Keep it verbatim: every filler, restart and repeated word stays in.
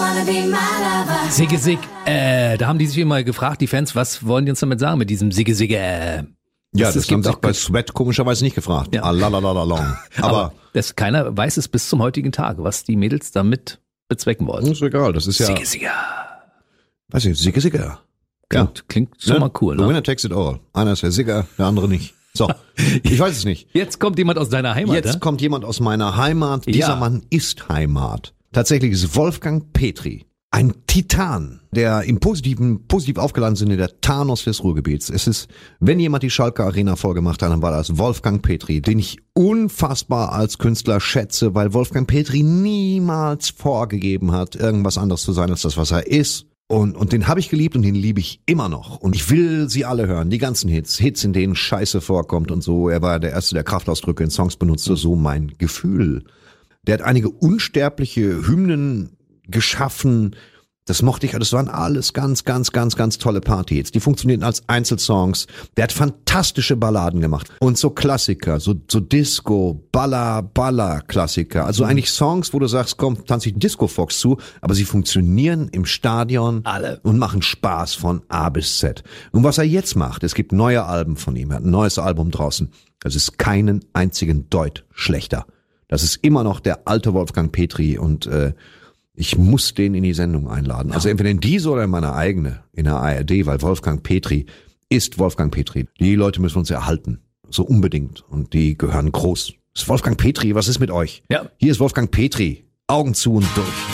Sigge Sig, äh, da haben die sich immer gefragt, die Fans, was wollen die uns damit sagen mit diesem Sigge Sigge? Äh, ja, das, das haben sich bei Sweat komischerweise nicht gefragt. Ja. Aber, Aber das, keiner weiß es bis zum heutigen Tag, was die Mädels damit bezwecken wollen. Ist egal, das ist ja... Sigge Sigge. Weiß ich, Sigge Sigge. Klingt, ja. klingt schon ja, mal cool, ne? The winner takes it all. Einer ist der Sigger, der andere nicht. So, ich weiß es nicht. Jetzt kommt jemand aus deiner Heimat. Jetzt ja? kommt jemand aus meiner Heimat. Dieser ja. Mann ist Heimat. Tatsächlich ist Wolfgang Petri ein Titan, der im positiven, positiv aufgeladen sind, der Thanos des Ruhrgebiets. Es ist, wenn jemand die Schalke Arena vorgemacht hat, dann war das Wolfgang Petri, den ich unfassbar als Künstler schätze, weil Wolfgang Petri niemals vorgegeben hat, irgendwas anderes zu sein als das, was er ist. Und, und den habe ich geliebt und den liebe ich immer noch. Und ich will sie alle hören, die ganzen Hits. Hits, in denen Scheiße vorkommt und so. Er war der Erste, der Kraftausdrücke in Songs benutzte, so mein Gefühl. Der hat einige unsterbliche Hymnen geschaffen. Das mochte ich, das waren alles ganz, ganz, ganz, ganz tolle Party-Hits. Die funktionierten als Einzelsongs. Der hat fantastische Balladen gemacht. Und so Klassiker, so, so Disco, Baller, Baller-Klassiker. Also mhm. eigentlich Songs, wo du sagst, komm, tanz ich Disco-Fox zu, aber sie funktionieren im Stadion alle und machen Spaß von A bis Z. Und was er jetzt macht, es gibt neue Alben von ihm. Er hat ein neues Album draußen. Das ist keinen einzigen Deut schlechter. Das ist immer noch der alte Wolfgang Petri und äh, ich muss den in die Sendung einladen. Also entweder in diese oder in meine eigene, in der A R D, weil Wolfgang Petri ist Wolfgang Petri. Die Leute müssen uns erhalten. So unbedingt. Und die gehören groß. Das ist Wolfgang Petri, was ist mit euch? Ja. Hier ist Wolfgang Petri. Augen zu und durch.